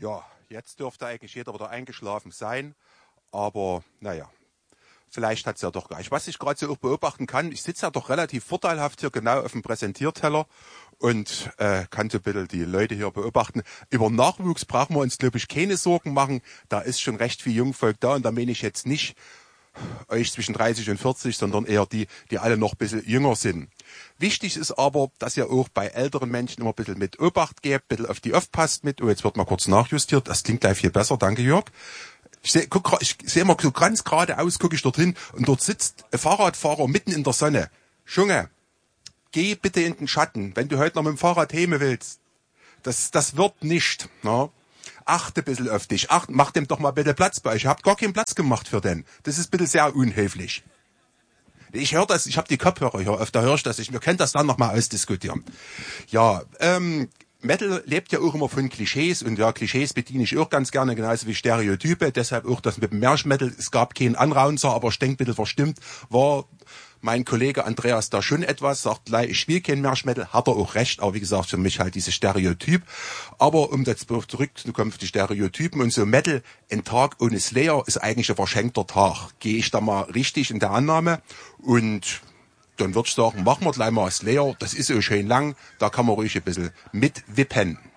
Ja, jetzt dürfte eigentlich jeder wieder eingeschlafen sein, aber naja, vielleicht hat's ja doch gar nicht. Was ich gerade so auch beobachten kann, ich sitze ja doch relativ vorteilhaft hier genau auf dem Präsentierteller und kann so ein bisschen die Leute hier beobachten. Über Nachwuchs brauchen wir uns, glaube ich, keine Sorgen machen. Da ist schon recht viel Jungvolk da und da meine ich jetzt nicht euch zwischen 30 und 40, sondern eher die, die alle noch ein bisschen jünger sind. Wichtig ist aber, dass ihr auch bei älteren Menschen immer ein bisschen mit Obacht gebt, ein bisschen auf die aufpasst mit. Oh, jetzt wird mal kurz nachjustiert. Das klingt gleich viel besser. Danke, Jörg. Ich seh immer so ganz geradeaus, gucke ich dorthin und dort sitzt ein Fahrradfahrer mitten in der Sonne. Junge, geh bitte in den Schatten, wenn du heute noch mit dem Fahrrad heim willst. Das wird nicht. Na? Achte ein bisschen auf dich. Mach dem doch mal bitte Platz bei euch. Ihr habt gar keinen Platz gemacht für den. Das ist ein bisschen sehr unhöflich. Ich höre das, ich habe die Kopfhörer hier auf, da höre ich das. Wir können das dann nochmal ausdiskutieren. Ja, Metal lebt ja auch immer von Klischees und ja, Klischees bediene ich auch ganz gerne, genauso wie Stereotype. Deshalb auch das mit dem Marshmetal. Es gab keinen Anraunzer, aber ich denke, bitte verstimmt war mein Kollege Andreas da schon etwas, sagt gleich, ich spiele kein Marshmetal, hat er auch recht, aber wie gesagt, für mich halt dieses Stereotyp. Aber um jetzt zurückzukommen auf die Stereotypen und so Metal, ein Tag ohne Slayer ist eigentlich ein verschenkter Tag. Gehe ich da mal richtig in der Annahme und dann würde ich sagen, machen wir gleich mal Slayer, das ist so schön lang, da kann man ruhig ein bisschen mitwippen.